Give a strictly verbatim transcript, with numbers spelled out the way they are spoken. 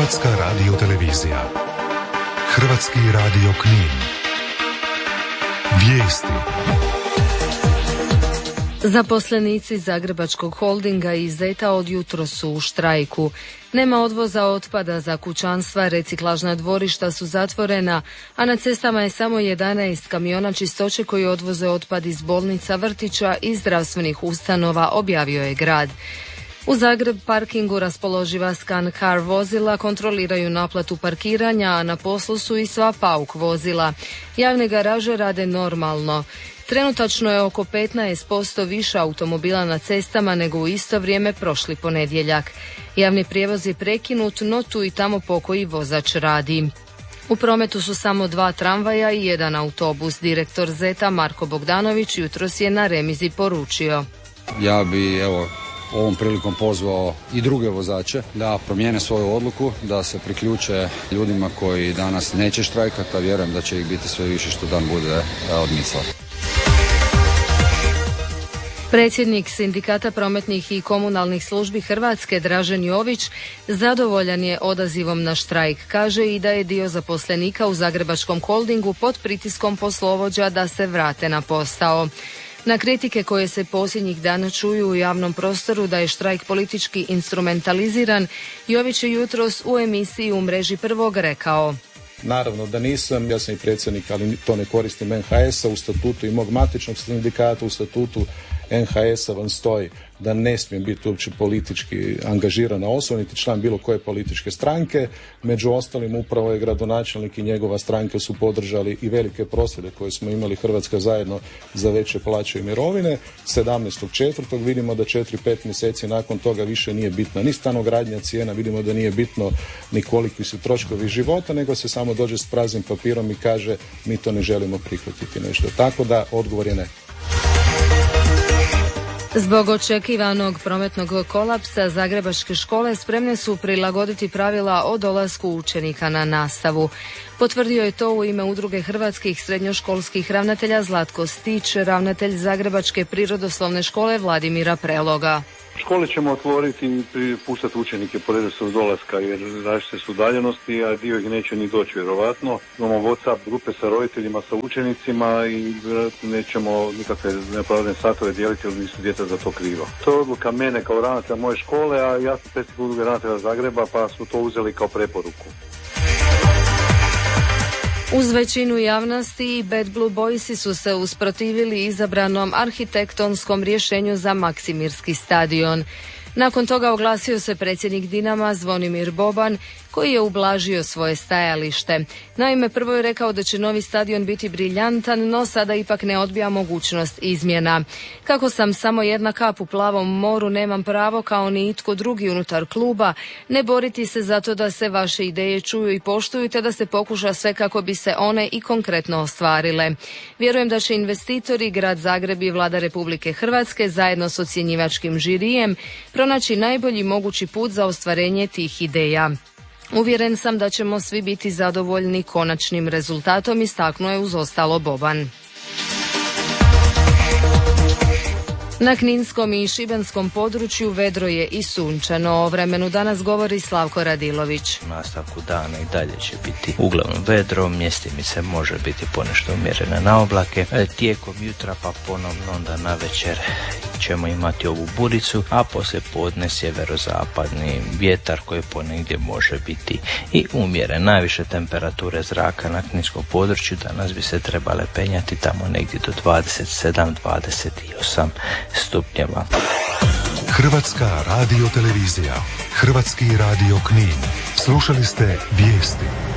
Hrvatska radiotelevizija. Hrvatski radio Knin. Vijesti. Zaposlenici Zagrebačkog holdinga i Zeta od jutro su u štrajku. Nema odvoza otpada za kućanstva, reciklažna dvorišta su zatvorena, a na cestama je samo jedanaest kamiona čistoće koji odvoze otpad iz bolnica, vrtića i zdravstvenih ustanova, objavio je grad. U Zagreb parkingu raspoloživa Scan Car vozila kontroliraju naplatu parkiranja, a na poslu su i sva pauk vozila. Javne garaže rade normalno. Trenutačno je oko petnaest posto više automobila na cestama nego u isto vrijeme prošli ponedjeljak. Javni prijevoz je prekinut, no tu i tamo pokoji vozač radi. U prometu su samo dva tramvaja i jedan autobus. Direktor Zeta Marko Bogdanović jutros je na remizi poručio: Ja bi evo ovom prilikom pozvao i druge vozače da promijene svoju odluku, da se priključe ljudima koji danas neće štrajkati, a vjerujem da će ih biti sve više što dan bude odmicao. Predsjednik Sindikata prometnih i komunalnih službi Hrvatske Dražen Jović zadovoljan je odazivom na štrajk. Kaže i da je dio zaposlenika u Zagrebačkom holdingu pod pritiskom poslovođa da se vrate na posao. Na kritike koje se posljednjih dana čuju u javnom prostoru da je štrajk politički instrumentaliziran, Jović je jutros u emisiji u mreži Prvog rekao: Naravno da nisam, ja sam i predsjednik, ali to ne koristim en ha es a, u statutu i mog matičnog sindikata, u statutu en ha es a vam stoji da ne smijem biti uopće politički angažirana osoba, niti član bilo koje političke stranke. Među ostalim upravo je gradonačelnik i njegova stranka su podržali i velike prosvjede koje smo imali Hrvatska zajedno za veće plaće i mirovine. sedamnaestog četvrtog vidimo da četiri pet mjeseci nakon toga više nije bitna ni stanogradnja cijena, vidimo da nije bitno ni koliki su troškovi života, nego se samo dođe s praznim papirom i kaže mi to ne želimo prihvatiti nešto. Tako da odgovor je ne. Zbog očekivanog prometnog kolapsa zagrebačke škole spremne su prilagoditi pravila o dolasku učenika na nastavu. Potvrdio je to u ime Udruge hrvatskih srednjoškolskih ravnatelja Zlatko Stić, ravnatelj Zagrebačke prirodoslovne škole Vladimira Preloga. Škole ćemo otvoriti i puštati učenike po redoslijedu dolaska jer različite su udaljenosti, a dio ih neće ni doći vjerovatno. Imamo WhatsApp grupe sa roditeljima, sa učenicima i nećemo nikakve neopravdane satove dijeliti jer nisu djeca za to kriva. To je odluka mene kao ravnatelja moje škole, a ja sam predsjednik Udruge ravnatelja Zagreba pa su to uzeli kao preporuku. Uz većinu javnosti i Bad Blue Boysi su se usprotivili izabranom arhitektonskom rješenju za Maksimirski stadion. Nakon toga oglasio se predsjednik Dinama Zvonimir Boban, koji je ublažio svoje stajalište. Naime, prvo je rekao da će novi stadion biti briljantan, no sada ipak ne odbija mogućnost izmjena. Kako sam samo jedna kap u plavom moru, nemam pravo, kao ni itko drugi unutar kluba, ne boriti se zato da se vaše ideje čuju i poštuju, te da se pokuša sve kako bi se one i konkretno ostvarile. Vjerujem da će investitori, grad Zagreb i vlada Republike Hrvatske zajedno s ocjenjivačkim žirijem pronaći najbolji mogući put za ostvarenje tih ideja. Uvjeren sam da ćemo svi biti zadovoljni konačnim rezultatom, istaknuo je uz ostalo Boban. Na kninskom i šibenskom području vedro je i sunčano. O vremenu danas govori Slavko Radilović. U nastavku dana i dalje će biti uglavnom vedro, mjestimice može biti ponešto umjerene na oblake. Tijekom jutra pa ponovno onda na večer ćemo imati ovu buricu, a poslije podne sjeverozapadni vjetar koji ponegdje može biti i umjeren. Najviše temperature zraka na kninskom području danas bi se trebale penjati tamo negdje do dvadeset sedam dvadeset osam stupnjeva. Hrvatska radiotelevizija, Hrvatski radio Knin. Slušali ste vijesti.